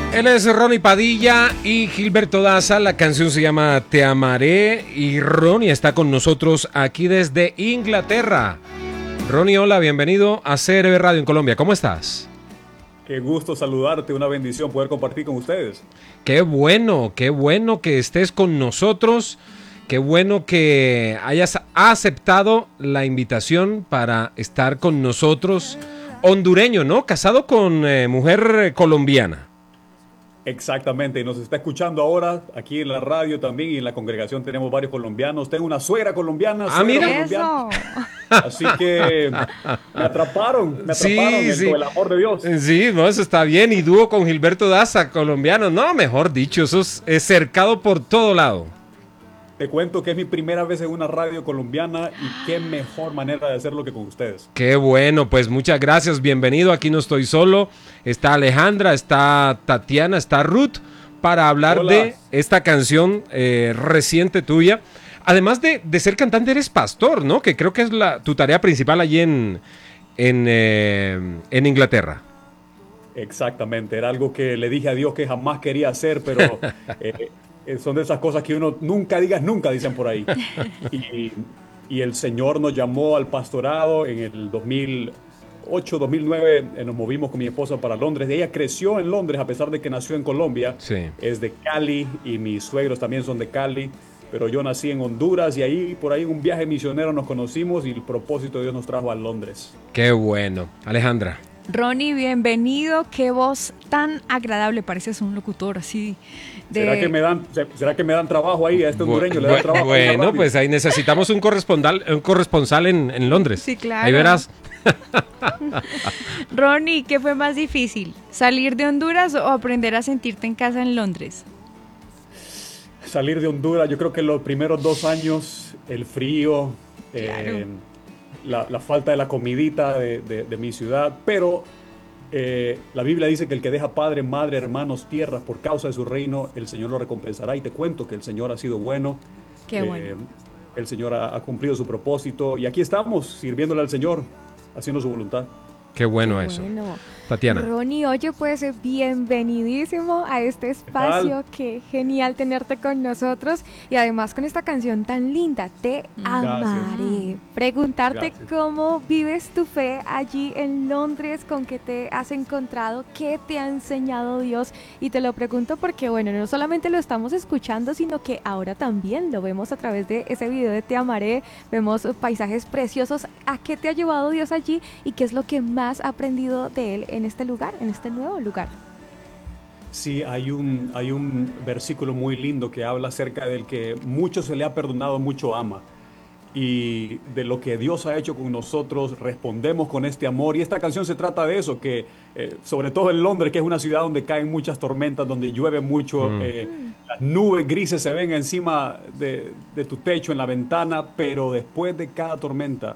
Él es Ronnie Padilla y Gilberto Daza. La canción se llama Te Amaré y Ronnie está con nosotros aquí desde Inglaterra. Ronnie, hola, bienvenido a CRB Radio en Colombia. ¿Cómo estás? Qué gusto saludarte, una bendición poder compartir con ustedes. Qué bueno que estés con nosotros. Qué bueno que hayas aceptado la invitación para estar con nosotros. Hondureño, ¿no? Casado con mujer colombiana. Exactamente, y nos está escuchando ahora aquí en la radio también y en la congregación tenemos varios colombianos. Tengo una suegra colombiana, Mira. colombiana. Así que me atraparon Sí. el amor de Dios. Sí, no, eso está bien. Y dúo con Gilberto Daza, colombiano. No, mejor dicho, eso es cercado por todo lado. Te cuento que es mi primera vez en una radio colombiana y qué mejor manera de hacerlo que con ustedes. Qué bueno, pues muchas gracias, bienvenido, aquí no estoy solo, está Alejandra, está Tatiana, está Ruth, para hablar Hola. de esta canción reciente tuya. Además de ser cantante, eres pastor, ¿no? Que creo que es tu tarea principal allí en Inglaterra. Exactamente, era algo que le dije a Dios que jamás quería hacer, pero son de esas cosas que uno nunca digas nunca, dicen por ahí. Y, y el Señor nos llamó al pastorado en el 2008, 2009, nos movimos con mi esposa para Londres. Ella creció en Londres a pesar de que nació en Colombia. Sí. Es de Cali y mis suegros también son de Cali, pero yo nací en Honduras y ahí por ahí en un viaje misionero nos conocimos y el propósito de Dios nos trajo a Londres. Qué bueno. Alejandra. Ronnie, bienvenido. Qué voz tan agradable. Pareces un locutor así. ¿Será que me dan trabajo ahí a este hondureño? ¿Le dan trabajo? Bueno, pues ahí necesitamos un corresponsal en Londres. Sí, claro. Ahí verás. Ronnie, ¿qué fue más difícil? ¿Salir de Honduras o aprender a sentirte en casa en Londres? Salir de Honduras, yo creo que los primeros 2 años, el frío, Claro. la falta de la comidita de mi ciudad, pero la Biblia dice que el que deja padre, madre, hermanos, tierras por causa de su reino, el Señor lo recompensará. Y te cuento que el Señor ha sido bueno. Qué bueno. El Señor ha cumplido su propósito y aquí estamos sirviéndole al Señor, haciendo su voluntad. Qué bueno eso. Bueno. Tatiana. Ronnie, oye, pues bienvenidísimo a este espacio. Qué genial tenerte con nosotros y además con esta canción tan linda, Te Amaré. Preguntarte Gracias. cómo vives tu fe allí en Londres, con qué te has encontrado, qué te ha enseñado Dios. Y te lo pregunto porque, bueno, no solamente lo estamos escuchando, sino que ahora también lo vemos a través de ese video de Te Amaré. Vemos paisajes preciosos. ¿A qué te ha llevado Dios allí y qué es lo que más has aprendido de Él en este lugar, en este nuevo lugar? Sí, hay un versículo muy lindo que habla acerca del que mucho se le ha perdonado, mucho ama. Y de lo que Dios ha hecho con nosotros, respondemos con este amor. Y esta canción se trata de eso, que sobre todo en Londres, que es una ciudad donde caen muchas tormentas, donde llueve mucho, las nubes grises se ven encima de tu techo, en la ventana, pero después de cada tormenta